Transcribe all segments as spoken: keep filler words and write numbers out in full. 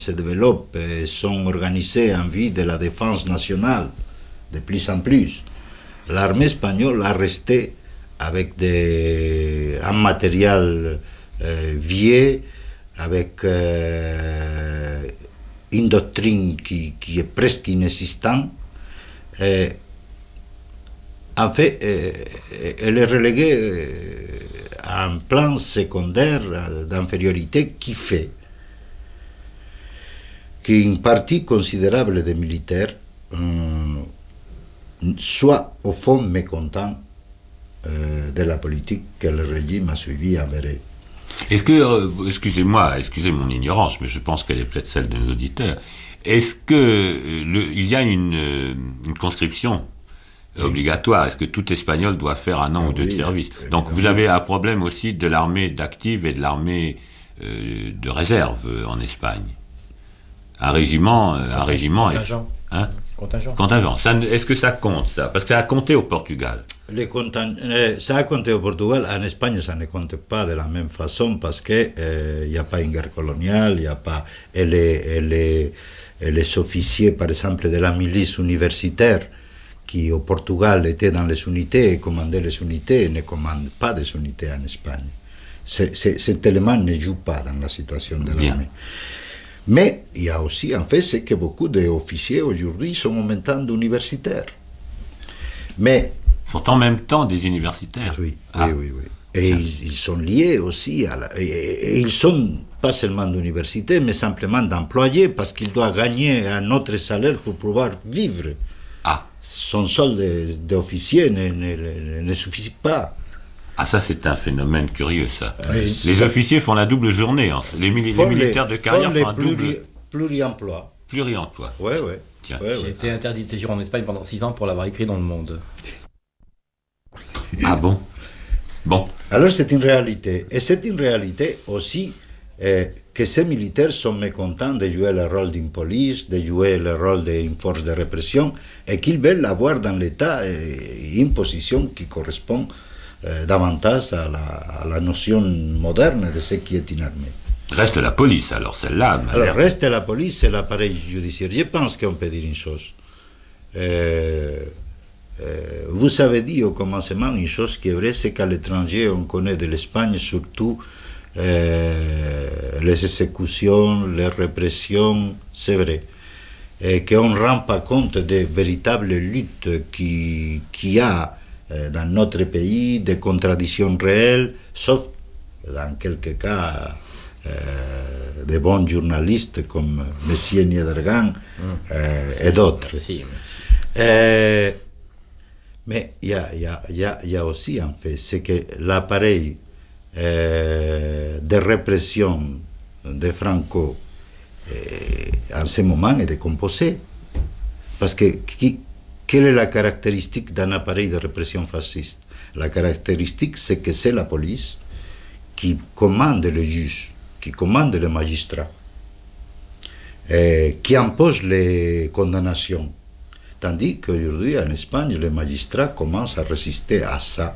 se développent et sont organisées en vue de la défense nationale de plus en plus. L'armée espagnole a resté avec des, un matériel euh, vieux, avec euh, une doctrine qui, qui est presque inexistante. Et, en fait, euh, elle est reléguée euh, à un plan secondaire d'infériorité qui fait qu'une partie considérable des militaires euh, soit au fond mécontent euh, de la politique que le régime a suivie envers eux. Est-ce que, euh, excusez-moi, excusez mon ignorance, mais je pense qu'elle est peut-être celle de nos auditeurs, est-ce que euh, le, il y a une, euh, une conscription oui. obligatoire? Est-ce que tout Espagnol doit faire un an ah, ou deux oui, de service? Donc vous avez un problème aussi de l'armée d'active et de l'armée euh, de réserve euh, en Espagne. Un régiment, euh, un régiment... Contingent. Hein Contingent. Contingent. Ça, est-ce que ça compte, ça? Parce que ça a compté au Portugal. Les conting... Ça a compté au Portugal. En Espagne, ça ne compte pas de la même façon parce qu'il n'y a pas une guerre coloniale, il n'y a pas... Et les, et, les, et les officiers, par exemple, de la milice universitaire, qui au Portugal étaient dans les unités et commandaient les unités, ne commandent pas des unités en Espagne. C'est, c'est, cet élément ne joue pas dans la situation de l'armée. Mais il y a aussi, en fait, c'est que beaucoup d'officiers aujourd'hui sont en même temps d'universitaires. Mais... sont en même temps des universitaires. Oui, ah. oui, oui, oui. Et ils, ils sont liés aussi à la... Et, et ils sont pas seulement d'université, mais simplement d'employés, parce qu'ils doivent gagner un autre salaire pour pouvoir vivre. Ah. Son solde d'officier ne, ne, ne suffit pas. Ah, ça, c'est un phénomène curieux, ça. Oui, les ça... officiers font la double journée. Hein. Les, mili- les militaires les, de carrière font un pluri- double... Pluri-emploi. Pluri-emploi. Oui, oui. Tiens. Ouais, J'ai ouais. été interdit de séjour en Espagne pendant six ans pour l'avoir écrit dans Le Monde. Ah bon? Bon. Alors, c'est une réalité. Et c'est une réalité aussi euh, que ces militaires sont mécontents de jouer le rôle d'une police, de jouer le rôle d'une force de répression, et qu'ils veulent avoir dans l'État euh, une position qui correspond Euh, davantage à la, à la notion moderne de ce qui est une armée. Reste la police, alors celle-là. Alors reste la police et l'appareil judiciaire. Je pense qu'on peut dire une chose. Euh, euh, vous avez dit au commencement une chose qui est vraie, c'est qu'à l'étranger, on connaît de l'Espagne surtout euh, les exécutions, les répressions, c'est vrai. Et qu'on ne rend pas compte des véritables luttes qui, qui a dans notre pays, des contradictions réelles, sauf dans quelques cas euh, de bons journalistes comme M. Niedergang mm. euh, et d'autres. Merci, euh, mais il y a, y, a, y, a, y a aussi, en fait, c'est que l'appareil euh, de répression de Franco euh, en ce moment est décomposé. Parce que qui, quelle est la caractéristique d'un appareil de répression fasciste? La caractéristique, c'est que c'est la police qui commande le juge, qui commande le magistrat, et qui impose les condamnations. Tandis qu'aujourd'hui, en Espagne, les magistrats commencent à résister à ça,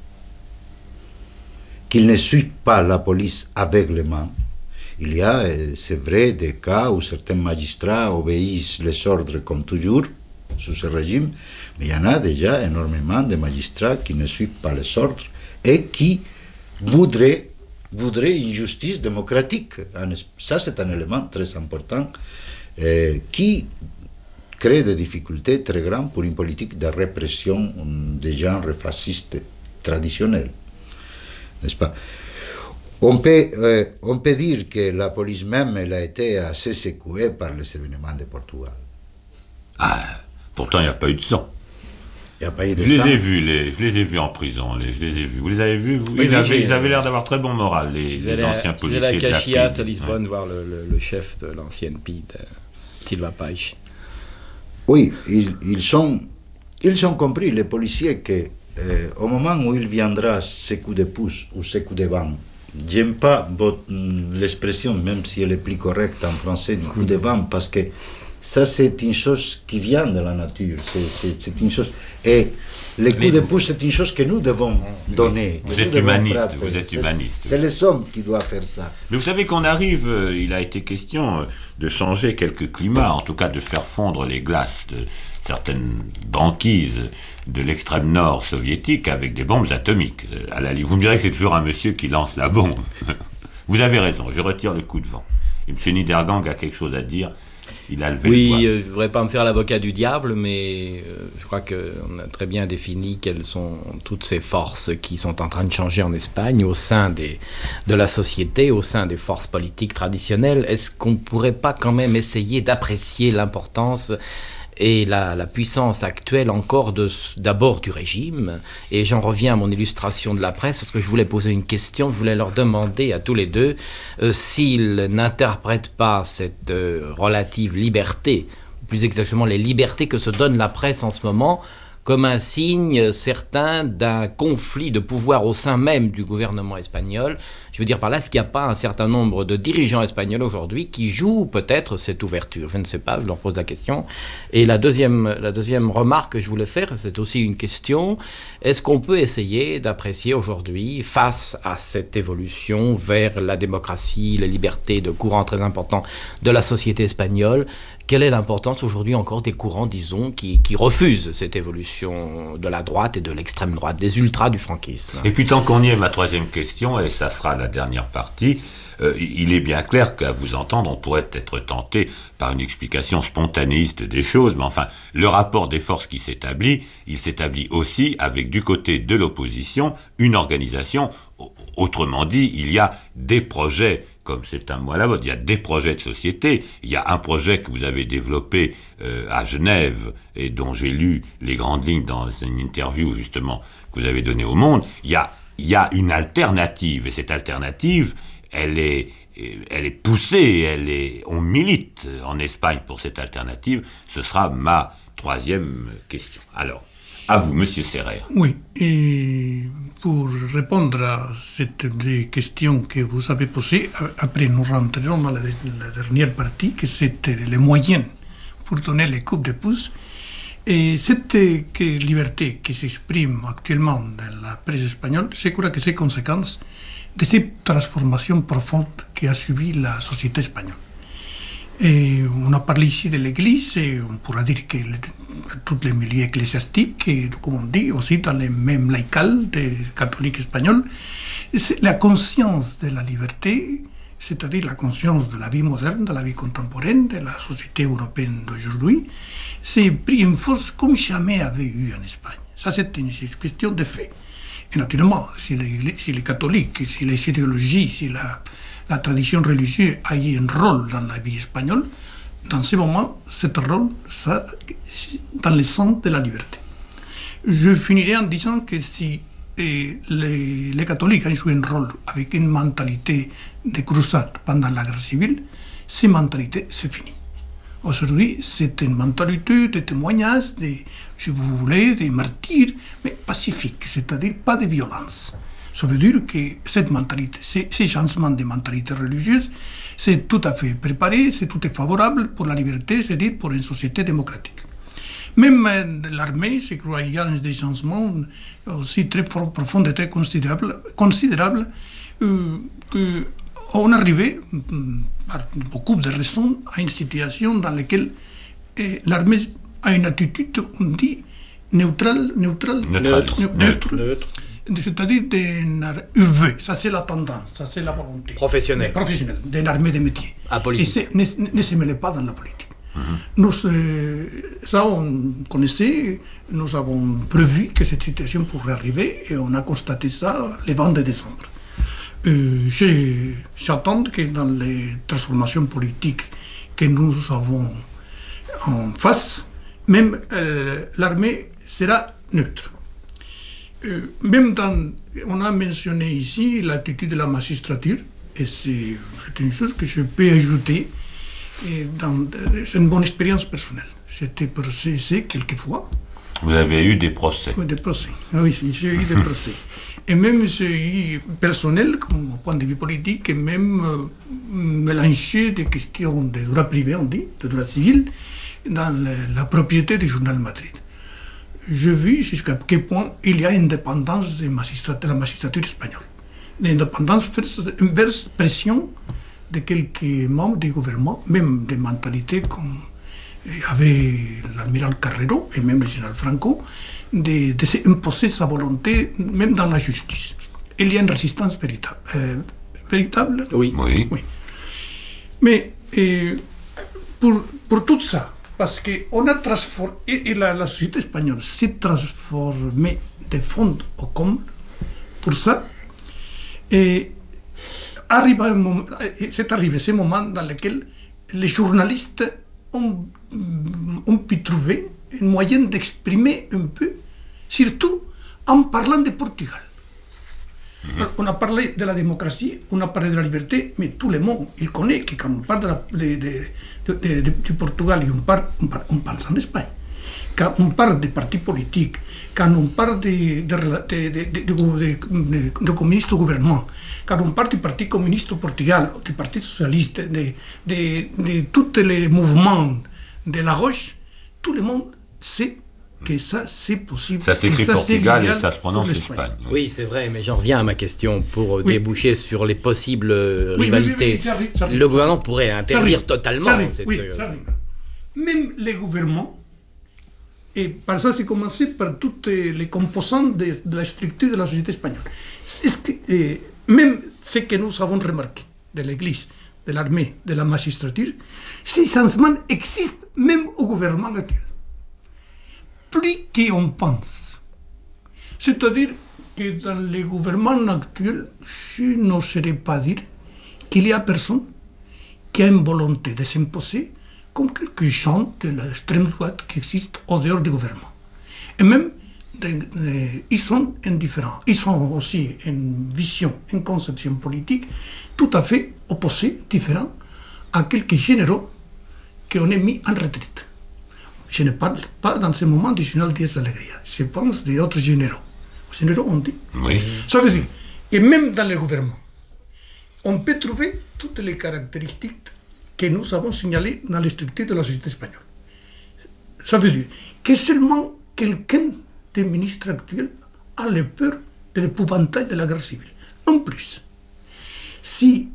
qu'ils ne suivent pas la police aveuglément. Il y a, c'est vrai, des cas où certains magistrats obéissent les ordres comme toujours, sous ce régime, mais il y en a déjà énormément de magistrats qui ne suivent pas les ordres et qui voudraient, voudraient une justice démocratique. Ça, c'est un élément très important euh, qui crée des difficultés très grandes pour une politique de répression des genres fascistes traditionnels. N'est-ce pas? On peut, euh, on peut dire que la police même elle a été assez secouée par les événements de Portugal. Ah, pourtant il n'y a pas eu de sang. Il n'y a pas eu de je sang. Les ai vus, les, je les ai vus en prison, les, je les ai vus. Vous les avez vus vous, oui, ils, oui, avaient, ils avaient l'air d'avoir très bon moral, les, les anciens à, policiers. Ils allaient à Caxias, à Lisbonne, ouais. voir le, le, le chef de l'ancienne P I D, Silva Paich. Oui, ils, ils, sont, ils ont compris, les policiers, que euh, au moment où il viendra ce coup de pouce ou ce coup de vent, j'aime pas votre, l'expression, même si elle est plus correcte en français, du coup de vent, parce que ça c'est une chose qui vient de la nature, c'est, c'est, c'est une chose... Et le coup de pouce, c'est une chose que nous devons donner. Vous êtes humaniste, vous êtes humaniste. C'est, c'est les hommes qui doivent faire ça. Mais vous savez qu'on arrive, euh, il a été question euh, de changer quelques climats, en tout cas de faire fondre les glaces de certaines banquises de l'extrême nord soviétique avec des bombes atomiques. Euh, à la, vous me direz que c'est toujours un monsieur qui lance la bombe. Vous avez raison, je retire le coup de vent. Et M. Niedergang a quelque chose à dire. Il a levé oui, le doigt. euh, je ne voudrais pas me faire l'avocat du diable, mais euh, je crois qu'on a très bien défini quelles sont toutes ces forces qui sont en train de changer en Espagne au sein des, de la société, au sein des forces politiques traditionnelles. Est-ce qu'on ne pourrait pas quand même essayer d'apprécier l'importance et la, la puissance actuelle encore de, d'abord du régime? Et j'en reviens à mon illustration de la presse, parce que je voulais poser une question, je voulais leur demander à tous les deux euh, s'ils n'interprètent pas cette euh, relative liberté, plus exactement les libertés que se donne la presse en ce moment, comme un signe certain d'un conflit de pouvoir au sein même du gouvernement espagnol. Je veux dire par là, est-ce qu'il n'y a pas un certain nombre de dirigeants espagnols aujourd'hui qui jouent peut-être cette ouverture? Je ne sais pas, je leur pose la question. Et la deuxième, la deuxième remarque que je voulais faire, c'est aussi une question. Est-ce qu'on peut essayer d'apprécier aujourd'hui, face à cette évolution vers la démocratie, les libertés de courants très importants de la société espagnole, quelle est l'importance aujourd'hui encore des courants, disons, qui, qui refusent cette évolution de la droite et de l'extrême droite, des ultras du franquisme? Et puis tant qu'on y est, ma troisième question, et ça sera la dernière partie, euh, il est bien clair qu'à vous entendre, on pourrait être tenté par une explication spontanéiste des choses, mais enfin, le rapport des forces qui s'établit, il s'établit aussi avec du côté de l'opposition une organisation. Autrement dit, il y a des projets, comme c'est un mot à la mode, il y a des projets de société. Il y a un projet que vous avez développé euh, à Genève et dont j'ai lu les grandes lignes dans une interview justement que vous avez donnée au Monde. Il y a, il y a une alternative, et cette alternative, elle est, elle est poussée, elle est, on milite en Espagne pour cette alternative. Ce sera ma troisième question. Alors, à vous, Monsieur Serrer. Oui, et pour répondre à cette deux questions que vous avez posées, après nous rentrerons dans la, la dernière partie, que c'était les moyens pour donner les coups de pouce. Et cette que liberté qui s'exprime actuellement dans la presse espagnole, je crois que c'est conséquence de cette transformation profonde qui a subi la société espagnole. Et on a parlé ici de l'Église, et on pourra dire que le, tous les milieux ecclésiastiques, et comme on dit, aussi dans les mêmes laïcales des catholiques espagnols, c'est la conscience de la liberté, c'est-à-dire la conscience de la vie moderne, de la vie contemporaine, de la société européenne d'aujourd'hui, c'est pris une force comme jamais avait eu en Espagne. Ça, c'est une question de fait. Et naturellement, si les, si les catholiques, si les idéologies, si la, la tradition religieuse a eu un rôle dans la vie espagnole, dans ce moment, ce rôle, ça, dans le sens de la liberté. Je finirai en disant que si eh, les, les catholiques ont joué un rôle avec une mentalité de crusade pendant la guerre civile, cette mentalité, c'est fini. Aujourd'hui, c'est une mentalité de témoignage, de, si vous voulez, des martyrs, mais pacifique, c'est-à-dire pas de violence. Ça veut dire que cette mentalité, ces, ces changements de mentalité religieuse, c'est tout à fait préparé, c'est tout à fait favorable pour la liberté, c'est-à-dire pour une société démocratique. Même euh, l'armée, je crois qu'il y a des changements aussi très profonds et très considérables, considérables euh, que on arrivait, par beaucoup de raisons, à une situation dans laquelle eh, l'armée a une attitude, on dit, neutrale, neutrale, neutre, neutre, neutre. neutre. C'est-à-dire U V, ça c'est la tendance, ça c'est la volonté. Professionnelle. Professionnelle, d'une armée de métier. Apolitique. Et ne, ne se mêlait pas dans la politique. Mm-hmm. Nous, euh, ça on connaissait, nous avons prévu que cette situation pourrait arriver et on a constaté ça le vingt décembre. Euh, J'attends que dans les transformations politiques que nous avons en face, même euh, l'armée sera neutre. Euh, même dans, on a mentionné ici l'attitude de la magistrature, et c'est une chose que je peux ajouter. Et dans, c'est une bonne expérience personnelle. J'étais processé quelquefois Vous avez eu des procès. Oui, des procès. Oui, j'ai eu des procès. Et même j'ai eu personnel, comme au point de vue politique, et même euh, mélangé des questions de droit privé, on dit, de droit civil, dans le, la propriété du journal Madrid. Je vis jusqu'à quel point il y a indépendance de, magistrat, de la magistrature espagnole. L'indépendance verse pression de quelques membres du gouvernement, même des mentalités comme avait l'amiral Carrero et même le général Franco, de, de s'imposer sa volonté, même dans la justice. Il y a une résistance véritable. Euh, véritable Oui. Oui. Oui. Mais euh, pour, pour tout ça, parce qu'on a transformé, et, et la, la société espagnole s'est transformée de fond au comble, pour ça, et arrive un moment, c'est arrivé ce moment dans lequel les journalistes ont, ont pu trouver une moyenne d'exprimer un peu, surtout en parlant de Portugal. Mmh. On a parlé de la démocratie, on a parlé de la liberté, mais tout le monde, il connaît que quand on parle de la, de, de, de, de, du Portugal et on, parle, on, parle, on pense en Espagne. Quand on parle des partis politiques, quand on parle des de, de, de, de, de, de communistes au gouvernement, quand on parle du Parti communiste au Portugal, du Parti socialiste, de, de, de tous les mouvements de la gauche, tout le monde sait que ça c'est possible. Ça s'écrit ça, Portugal et ça se prononce Espagne. Oui, c'est vrai, mais j'en reviens à ma question pour oui. déboucher sur les possibles oui, rivalités. Oui, oui, oui, arrive, ça arrive, le gouvernement pourrait interdire ça totalement. Ça arrive, cette... Oui, ça arrive. Même les gouvernements, et par ça c'est commencé par toutes les composantes de, de la structure de la société espagnole. C'est que, eh, même ce que nous avons remarqué de l'Église, de l'armée, de la magistrature, ces changements existent même au gouvernement actuel. Plus qu'on pense. C'est-à-dire que dans le gouvernement actuel, je n'oserais pas dire qu'il y a personne qui a une volonté de s'imposer comme quelques gens de l'extrême droite qui existent au dehors du gouvernement. Et même, de, de, ils sont indifférents. Ils ont aussi une vision, une conception politique tout à fait opposée, différente à quelques généraux qu'on a mis en retraite. Je ne parle pas dans ce moment du général Díaz Alegría. Je pense d'autres généraux. Les généraux ont dit. Oui. Ça veut dire que même dans le gouvernement, on peut trouver toutes les caractéristiques que nous avons signalées dans les structures de la société espagnole. Ça veut dire que seulement quelqu'un des ministres actuels a le peur de l'épouvantail de la guerre civile. Non plus. Si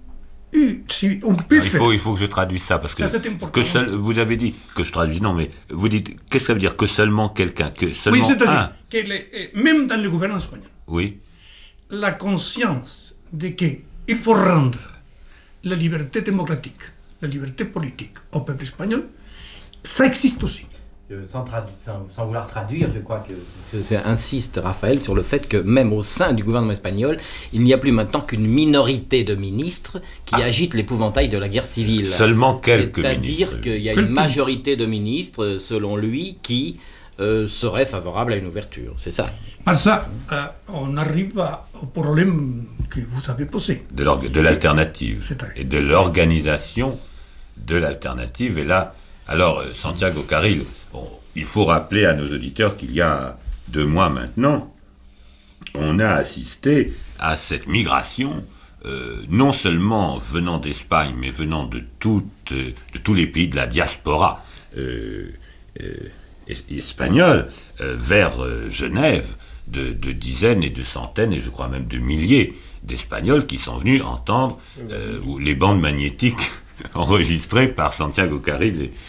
Si on peut non, il, faut, il faut que je traduise ça, parce que, ça, que seul, vous avez dit que je traduis, non, mais vous dites, qu'est-ce que ça veut dire que seulement quelqu'un, que seulement oui, c'est-à-dire un que les, même dans le gouvernement espagnol, oui. la conscience de qu'il faut rendre la liberté démocratique, la liberté politique au peuple espagnol, ça existe aussi. Sans, tradu- sans, sans vouloir traduire, je crois que je insiste, Raphaël, sur le fait que même au sein du gouvernement espagnol, il n'y a plus maintenant qu'une minorité de ministres qui ah. agite l'épouvantail de la guerre civile. Seulement quelques C'est-à-dire ministres. C'est-à-dire qu'il y a une majorité de ministres, selon lui, qui euh, seraient favorables à une ouverture. C'est ça. Par ça, euh, on arrive à, au problème que vous avez posé. De, de l'alternative. Et de l'organisation de l'alternative. Et là, alors, Santiago Carril, bon, il faut rappeler à nos auditeurs qu'il y a deux mois maintenant, on a assisté à cette migration, euh, non seulement venant d'Espagne, mais venant de, toutes, de tous les pays de la diaspora euh, euh, espagnole, euh, vers euh, Genève, de, de dizaines et de centaines, et je crois même de milliers d'Espagnols qui sont venus entendre euh, les bandes magnétiques enregistrées par Santiago Carril et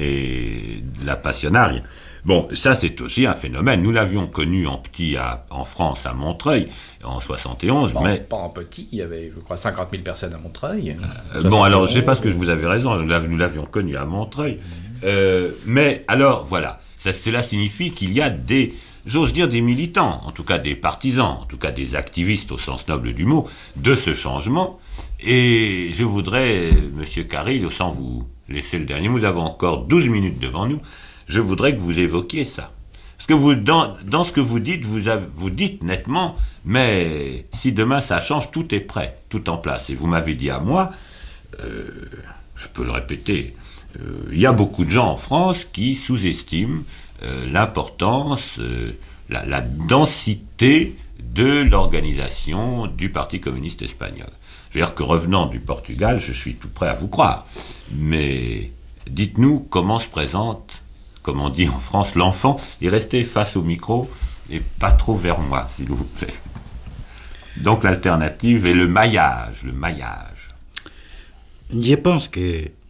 et la Passionaria. Bon, ça c'est aussi un phénomène. Nous l'avions connu en petit à, en France, à Montreuil, en soixante et onze, bon, mais... Pas en petit, il y avait, je crois, cinquante mille personnes à Montreuil. Euh, bon, alors, je ne sais pas ce que vous avez raison, nous l'avions connu à Montreuil. Euh, mais, alors, voilà, ça, cela signifie qu'il y a des, j'ose dire, des militants, en tout cas des partisans, en tout cas des activistes au sens noble du mot, de ce changement. Et je voudrais, Monsieur Carril, sans vous laisser le dernier mot, nous avons encore douze minutes devant nous, je voudrais que vous évoquiez ça. Parce que vous, dans, dans ce que vous dites, vous, avez, vous dites nettement, mais si demain ça change, tout est prêt, tout en place. Et vous m'avez dit à moi, euh, je peux le répéter, euh, il y a beaucoup de gens en France qui sous-estiment euh, l'importance, euh, la, la densité de l'organisation du Parti communiste espagnol. C'est-à-dire que revenant du Portugal, je suis tout prêt à vous croire. Mais dites-nous comment se présente, comme on dit en France, l'enfant. Et restez face au micro et pas trop vers moi, s'il vous plaît. Donc l'alternative est le maillage, le maillage. Je pense que